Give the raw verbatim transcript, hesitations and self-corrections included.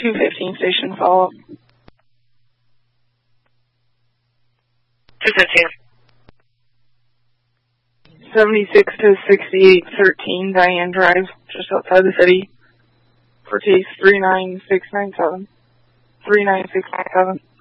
two fifteen station follow-up. two fifteen. seventy-six to sixty-eight thirteen Diane Drive, just outside the city. For case three nine six nine seven. three nine six nine seven.